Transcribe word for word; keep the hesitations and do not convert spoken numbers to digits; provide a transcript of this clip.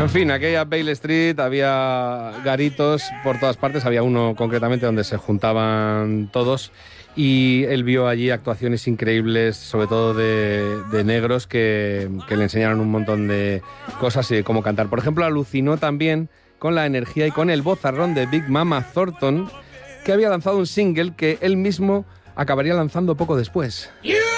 En fin, aquella Bale Street, había garitos por todas partes, había uno concretamente donde se juntaban todos y él vio allí actuaciones increíbles, sobre todo de, de negros que, que le enseñaron un montón de cosas y de cómo cantar. Por ejemplo, alucinó también con la energía y con el vozarrón de Big Mama Thornton, que había lanzado un single que él mismo acabaría lanzando poco después. You